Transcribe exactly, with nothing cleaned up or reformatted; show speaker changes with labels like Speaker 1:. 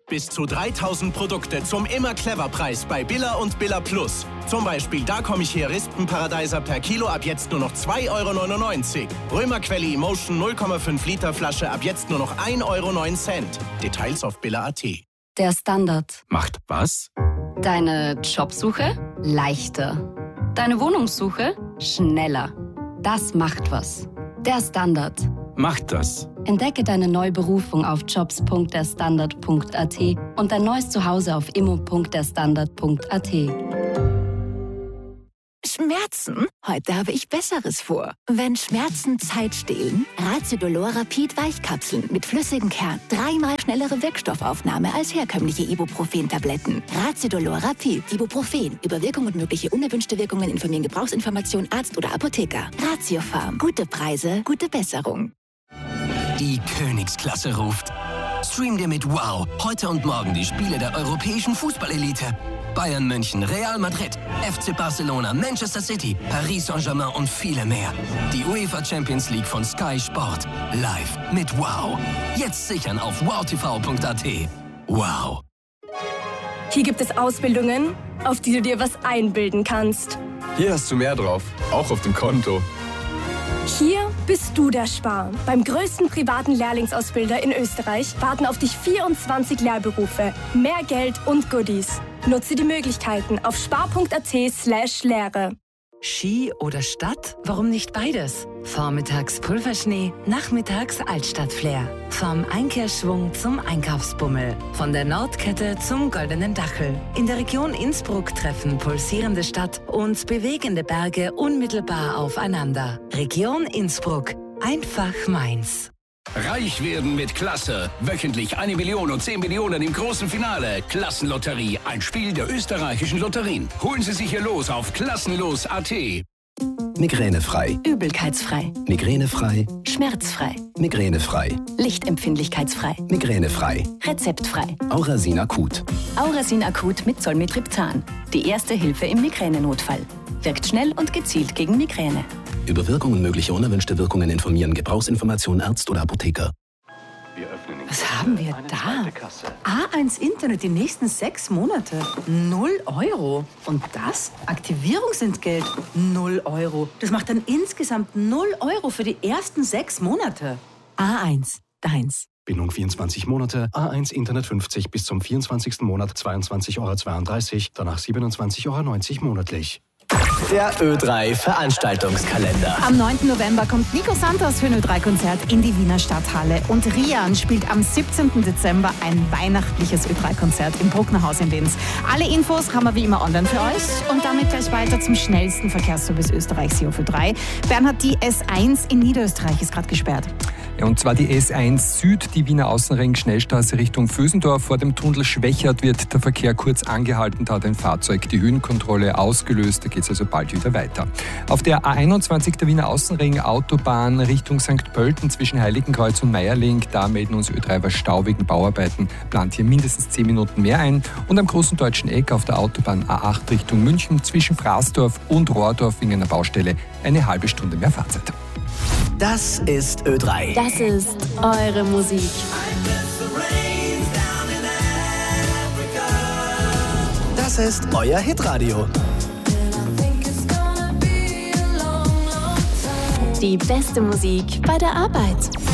Speaker 1: Bis zu dreitausend Produkte zum Immer-Clever-Preis bei Billa und Billa Plus. Zum Beispiel Da komm ich her Rispenparadeiser per Kilo ab jetzt nur noch zwei Euro neunundneunzig. Römerquelle Emotion null Komma fünf Liter Flasche ab jetzt nur noch ein Euro neun. Details auf billa punkt at.
Speaker 2: Der Standard.
Speaker 1: Macht was?
Speaker 2: Deine Jobsuche leichter. Deine Wohnungssuche schneller. Das macht was. Der Standard.
Speaker 1: Macht das.
Speaker 2: Entdecke deine neue Berufung auf jobs punkt der standard punkt at und dein neues Zuhause auf immo punkt der standard punkt at.
Speaker 3: Schmerzen? Heute habe ich Besseres vor. Wenn Schmerzen Zeit stehlen, Raziodolor Rapid Weichkapseln mit flüssigem Kern. Dreimal schnellere Wirkstoffaufnahme als herkömmliche Ibuprofen-Tabletten. Raziodolor Rapid. Ibuprofen. Über Wirkung und mögliche unerwünschte Wirkungen informieren Gebrauchsinformation Arzt oder Apotheker. Ratiofarm. Gute Preise, gute Besserung.
Speaker 4: Die Königsklasse ruft. Stream dir mit Wow heute und morgen die Spiele der europäischen Fußballelite. Bayern München, Real Madrid, F C Barcelona, Manchester City, Paris Saint-Germain und viele mehr. Die UEFA Champions League von Sky Sport. Live mit Wow. Jetzt sichern auf wow t v punkt at. Wow.
Speaker 5: Hier gibt es Ausbildungen, auf die du dir was einbilden kannst.
Speaker 6: Hier hast du mehr drauf, auch auf dem Konto.
Speaker 5: Hier bist du der Spar. Beim größten privaten Lehrlingsausbilder in Österreich warten auf dich vierundzwanzig Lehrberufe, mehr Geld und Goodies. Nutze die Möglichkeiten auf spar punkt at slash Lehre.
Speaker 7: Ski oder Stadt? Warum nicht beides? Vormittags Pulverschnee, nachmittags Altstadtflair. Vom Einkehrschwung zum Einkaufsbummel. Von der Nordkette zum Goldenen Dachel. In der Region Innsbruck treffen pulsierende Stadt und bewegende Berge unmittelbar aufeinander. Region Innsbruck. Einfach meins.
Speaker 8: Reich werden mit Klasse. Wöchentlich eine Million und zehn Millionen im großen Finale. Klassenlotterie, ein Spiel der österreichischen Lotterien. Holen Sie sich hier los auf klassenlos punkt at.
Speaker 9: Migränefrei.
Speaker 2: Übelkeitsfrei.
Speaker 9: Migränefrei.
Speaker 2: Schmerzfrei.
Speaker 9: Migränefrei.
Speaker 2: Lichtempfindlichkeitsfrei.
Speaker 9: Migränefrei.
Speaker 2: Rezeptfrei.
Speaker 9: Aurasin Akut.
Speaker 2: Aurasin Akut mit Zolmitriptan. Die erste Hilfe im Migränenotfall. Wirkt schnell und gezielt gegen Migräne.
Speaker 9: Über Wirkung und mögliche unerwünschte Wirkungen informieren Gebrauchsinformation Arzt oder Apotheker.
Speaker 10: Was haben wir da? A eins Internet die nächsten sechs Monate. Null Euro. Und das? Aktivierungsentgelt. Null Euro. Das macht dann insgesamt null Euro für die ersten sechs Monate. A eins. Deins.
Speaker 11: Bindung vierundzwanzig Monate, A eins Internet fünfzig bis zum vierundzwanzigsten Monat zweiundzwanzig Euro zweiunddreißig, danach siebenundzwanzig Euro neunzig monatlich.
Speaker 4: Der Ö drei Veranstaltungskalender.
Speaker 12: Am neunten November kommt Nico Santos für ein Ö drei Konzert in die Wiener Stadthalle. Und Rian spielt am siebzehnten Dezember ein weihnachtliches Ö drei Konzert im Brucknerhaus in Linz. Alle Infos haben wir wie immer online für euch. Und damit gleich weiter zum schnellsten Verkehrsservice Österreichs hier auf Ö drei. Bernhard, die S eins in Niederösterreich ist gerade gesperrt.
Speaker 13: Ja, und zwar die S eins Süd, die Wiener Außenring Schnellstraße Richtung Vösendorf. Vor dem Tunnel Schwächert wird der Verkehr kurz angehalten, da hat ein Fahrzeug die Höhenkontrolle ausgelöst. Da geht es also bald wieder weiter. Auf der A einundzwanzig der Wiener Außenring Autobahn Richtung Sankt Pölten zwischen Heiligenkreuz und Meierling. Da melden uns Ö drei, was Stau wegen Bauarbeiten plant hier mindestens zehn Minuten mehr ein. Und am großen deutschen Eck auf der Autobahn A acht Richtung München zwischen Fraßdorf und Rohrdorf wegen einer Baustelle eine halbe Stunde mehr Fahrzeit.
Speaker 4: Das ist Ö drei.
Speaker 2: Das ist eure Musik.
Speaker 4: Das ist euer Hitradio.
Speaker 2: Die beste Musik bei der Arbeit.